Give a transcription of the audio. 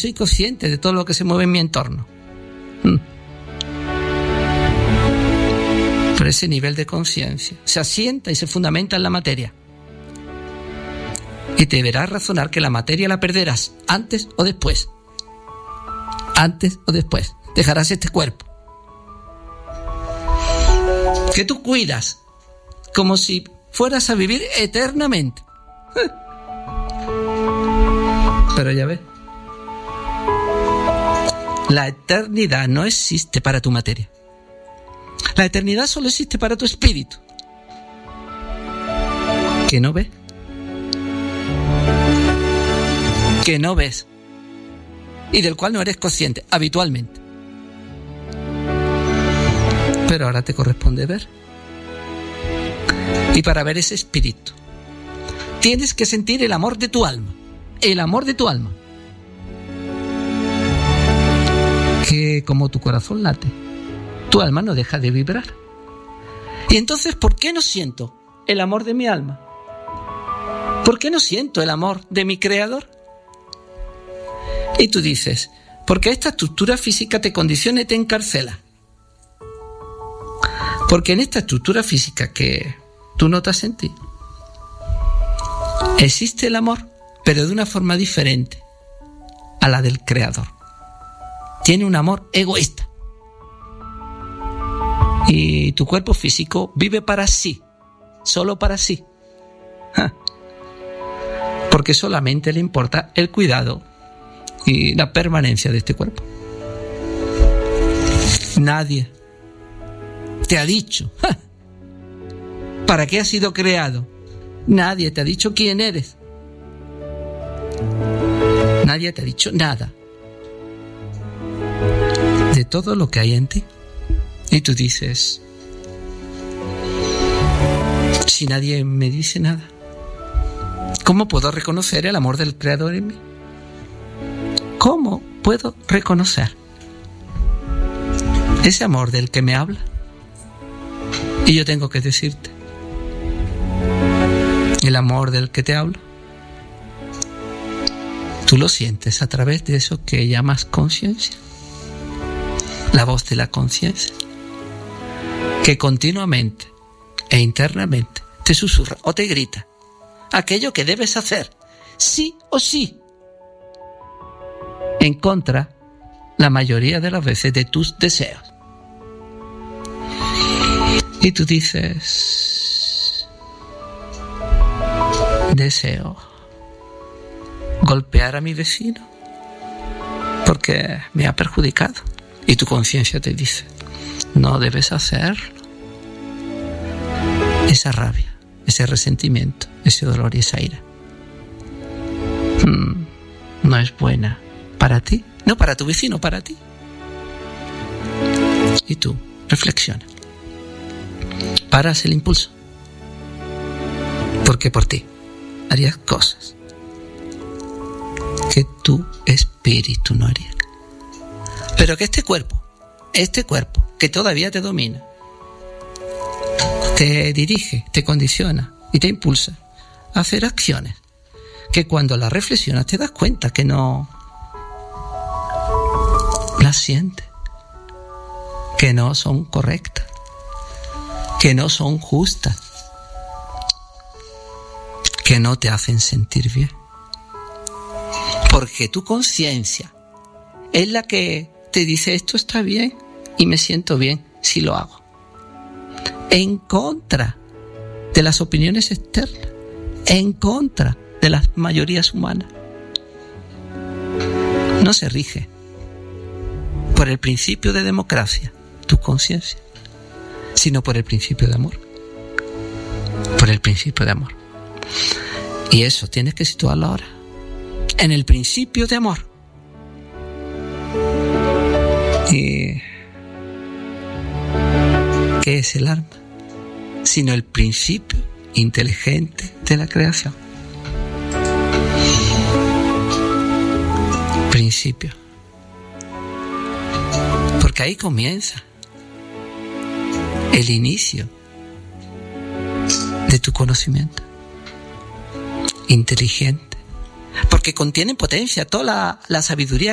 soy consciente de todo lo que se mueve en mi entorno. Pero ese nivel de conciencia se asienta y se fundamenta en la materia. Y te deberás razonar que la materia la perderás antes o después. Antes o después. Dejarás este cuerpo que tú cuidas como si fueras a vivir eternamente. Pero ya ves, la eternidad no existe para tu materia. La eternidad solo existe para tu espíritu, que no ves. Que no ves y del cual no eres consciente habitualmente. Pero ahora te corresponde ver. Y para ver ese espíritu tienes que sentir el amor de tu alma. El amor de tu alma. Que como tu corazón late, tu alma no deja de vibrar. Y entonces, ¿por qué no siento el amor de mi alma? ¿Por qué no siento el amor de mi creador? Y tú dices, porque esta estructura física te condiciona y te encarcela. Porque en esta estructura física que tú notas en ti, existe el amor, pero de una forma diferente a la del creador. Tiene un amor egoísta. Y tu cuerpo físico vive para sí, solo para sí. Porque solamente le importa el cuidado y la permanencia de este cuerpo. Nadie te ha dicho ¿para qué has sido creado? Nadie te ha dicho quién eres. Nadie te ha dicho nada de todo lo que hay en ti. Y tú dices, si nadie me dice nada, ¿cómo puedo reconocer el amor del Creador en mí? ¿Cómo puedo reconocer ese amor del que me habla? Y yo tengo que decirte, el amor del que te hablo, tú lo sientes a través de eso que llamas conciencia, la voz de la conciencia, que continuamente e internamente te susurra o te grita aquello que debes hacer, sí o sí, en contra, la mayoría de las veces, de tus deseos. Y tú dices, deseo golpear a mi vecino porque me ha perjudicado. Y tu conciencia te dice, no debes hacerlo. Esa rabia, ese resentimiento, ese dolor y esa ira no es buena para ti, no para tu vecino, para ti. Y tú reflexiona, paras el impulso, porque por ti harías cosas que tu espíritu no haría. Pero que este cuerpo que todavía te domina, te dirige, te condiciona y te impulsa a hacer acciones que cuando las reflexionas te das cuenta que no las sientes, que no son correctas, que no son justas, que no te hacen sentir bien. Porque tu conciencia es la que te dice esto está bien y me siento bien si lo hago. En contra de las opiniones externas, en contra de las mayorías humanas. No se rige por el principio de democracia, tu conciencia, sino por el principio de amor. Por el principio de amor. Y eso tienes que situarlo ahora, en el principio de amor. ¿Y qué es el alma? Sino el principio inteligente de la creación. Principio. Porque ahí comienza el inicio de tu conocimiento inteligente. Porque contiene en potencia toda la sabiduría